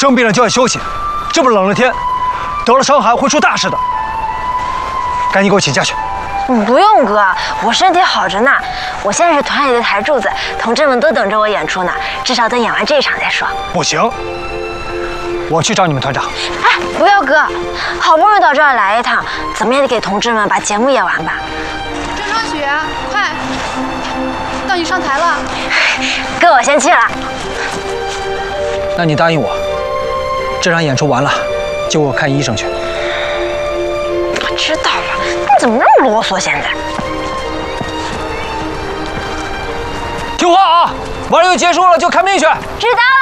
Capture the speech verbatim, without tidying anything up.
生病了就要休息，这么冷的天，得了伤寒会出大事的。赶紧给我请假去。 嗯，不用哥，我身体好着呢。我现在是团里的台柱子，同志们都等着我演出呢，至少等演完这一场再说。 不行，我去找你们团长。 哎，不要哥，好不容易到这儿来一趟，怎么也得给同志们把节目演完吧。 郑双雪，快，到你上台了。 哥，我先去了。 那你答应我，这场演出完了，就给我看医生去。 我知道了，你怎么那么啰嗦？现在听话啊！完了就结束了，就看病去。 知道了。